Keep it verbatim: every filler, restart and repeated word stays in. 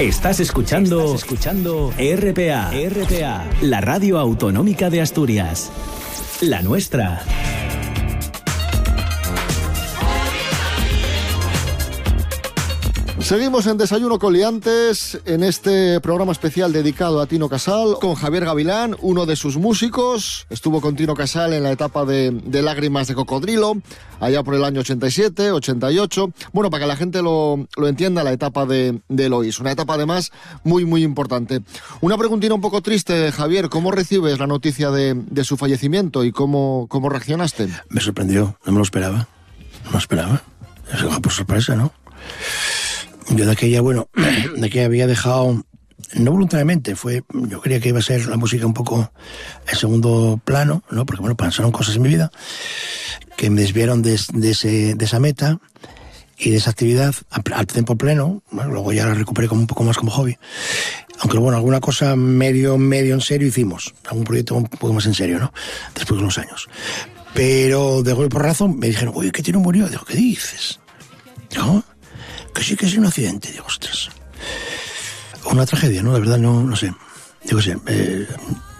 Estás escuchando, Estás escuchando R P A, R P A, la radio autonómica de Asturias. La nuestra. Seguimos en Desayuno con Liantes, en este programa especial dedicado a Tino Casal, con Javier Gavilán, uno de sus músicos. Estuvo con Tino Casal en la etapa de, de Lágrimas de Cocodrilo, allá por el año ochenta y siete, ochenta y ocho. Bueno, para que la gente lo, lo entienda, la etapa de, de Eloís. Una etapa, además, muy, muy importante. Una preguntina un poco triste, Javier. ¿Cómo recibes la noticia de, de su fallecimiento y cómo, cómo reaccionaste? Me sorprendió, no me lo esperaba. No me lo esperaba. Eso fue por sorpresa, ¿no? Yo de aquella, bueno, de que había dejado, no voluntariamente, fue, yo creía que iba a ser la música un poco en segundo plano, ¿no? Porque, bueno, pasaron cosas en mi vida que me desviaron de, de, ese, de esa meta y de esa actividad al tiempo pleno. Bueno, luego ya la recuperé como un poco más como hobby. Aunque, bueno, alguna cosa medio, medio en serio hicimos. Algún proyecto un poco más en serio, ¿no? Después de unos años. Pero de golpe por razón me dijeron, oye, que Tino murió. Digo, ¿qué dices? ¿No? Que sí que es un accidente. Digo, ostras. Una tragedia, ¿no? De verdad, no, no sé. Digo, sí, eh,